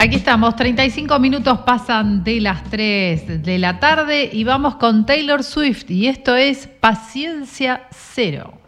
Aquí estamos, 35 minutos pasan de las 3 de la tarde y vamos con Taylor Swift y esto es Paciencia Cero.